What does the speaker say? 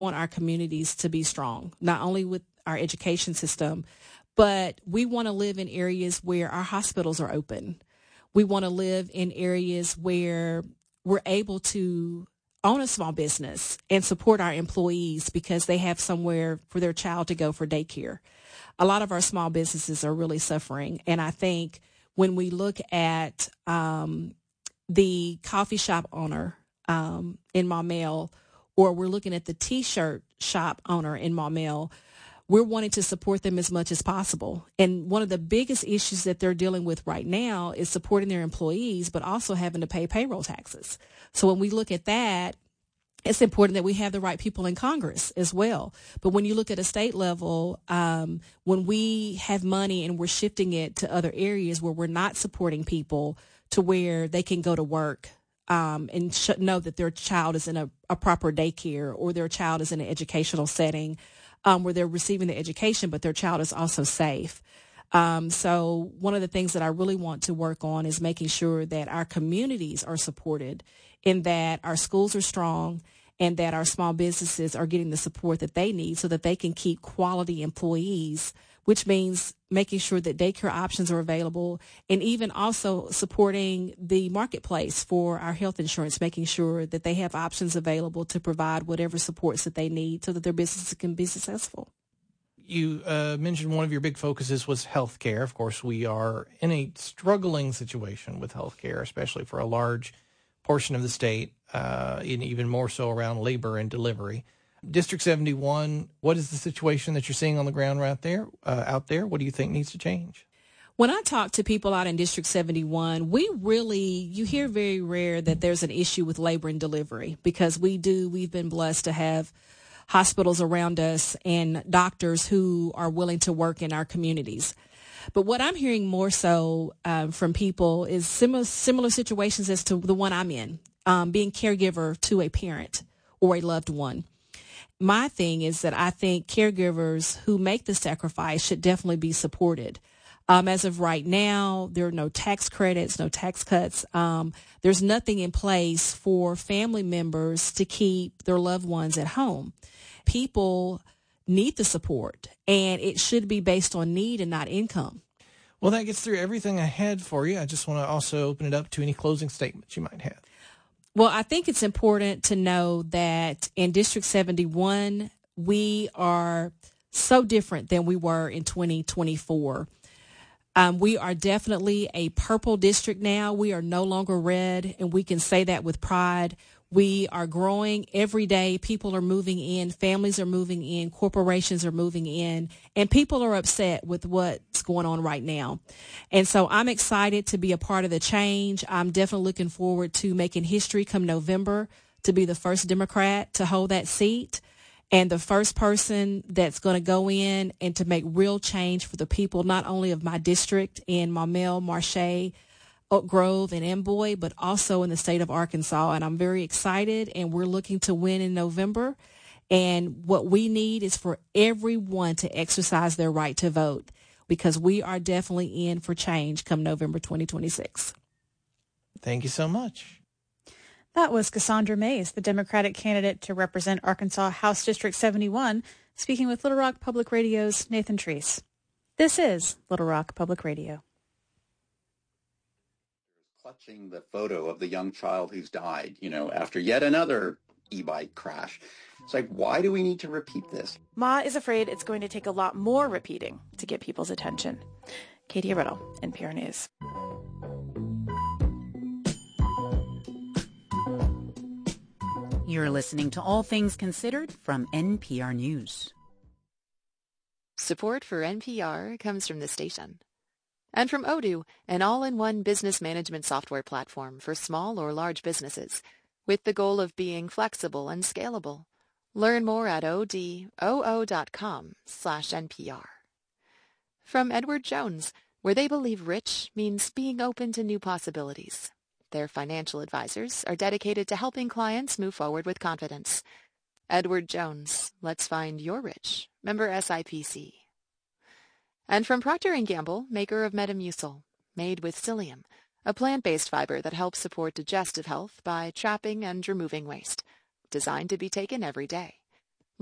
want our communities to be strong, not only with our education system, but we want to live in areas where our hospitals are open. We want to live in areas where we're able to own a small business and support our employees because they have somewhere for their child to go for daycare. A lot of our small businesses are really suffering. And I think when we look at the coffee shop owner in Maumelle, or we're looking at the T-shirt shop owner in Maumelle, we're wanting to support them as much as possible. And one of the biggest issues that they're dealing with right now is supporting their employees, but also having to pay payroll taxes. So when we look at that, it's important that we have the right people in Congress as well. But when you look at a state level, when we have money and we're shifting it to other areas where we're not supporting people to where they can go to work and know that their child is in a proper daycare, or their child is in an educational setting where they're receiving the education, but their child is also safe. So one of the things that I really want to work on is making sure that our communities are supported, in that our schools are strong and that our small businesses are getting the support that they need so that they can keep quality employees, which means making sure that daycare options are available, and even also supporting the marketplace for our health insurance, making sure that they have options available to provide whatever supports that they need so that their businesses can be successful. You mentioned one of your big focuses was healthcare. Of course, we are in a struggling situation with healthcare, especially for a large portion of the state, and even more so around labor and delivery. District 71, what is the situation that you're seeing on the ground right there, out there? What do you think needs to change? When I talk to people out in District 71, you hear very rare that there's an issue with labor and delivery, because we've been blessed to have hospitals around us and doctors who are willing to work in our communities. But what I'm hearing more so from people is similar situations as to the one I'm in, being caregiver to a parent or a loved one. My thing is that I think caregivers who make the sacrifice should definitely be supported. As of right now, there are no tax credits, no tax cuts. There's nothing in place for family members to keep their loved ones at home. People need the support, and it should be based on need and not income. Well, that gets through everything I had for you. I just want to also open it up to any closing statements you might have. Well, I think it's important to know that in District 71, we are so different than we were in 2024. We are definitely a purple district now. We are no longer red, and we can say that with pride. We are growing every day. People are moving in. Families are moving in. Corporations are moving in. And people are upset with what's going on right now. And so I'm excited to be a part of the change. I'm definitely looking forward to making history come November, to be the first Democrat to hold that seat and the first person that's going to go in and to make real change for the people, not only of my district in Maumelle, Marche, Oak Grove, and Amboy, but also in the state of Arkansas. And I'm very excited, and we're looking to win in November. And what we need is for everyone to exercise their right to vote, because we are definitely in for change come November 2026. Thank you so much. That was Cassandra Mays, the Democratic candidate to represent Arkansas House District 71, speaking with Little Rock Public Radio's Nathan Treese. This is Little Rock Public Radio. Clutching the photo of the young child who's died, after yet another e-bike crash. It's like, why do we need to repeat this? Ma is afraid it's going to take a lot more repeating to get people's attention. Katie Riddle, NPR News. You're listening to All Things Considered from NPR News. Support for NPR comes from the station. And from Odoo, an all-in-one business management software platform for small or large businesses, with the goal of being flexible and scalable. Learn more at odoo.com/NPR. From Edward Jones, where they believe rich means being open to new possibilities. Their financial advisors are dedicated to helping clients move forward with confidence. Edward Jones, let's find your rich. Member SIPC. And from Procter & Gamble, maker of Metamucil, made with psyllium, a plant-based fiber that helps support digestive health by trapping and removing waste. Designed to be taken every day.